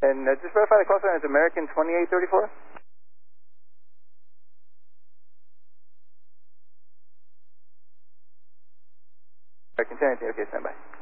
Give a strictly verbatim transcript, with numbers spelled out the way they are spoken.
And uh, just verify the call sign is American twenty-eight thirty-four. American ten eighteen, okay, stand by.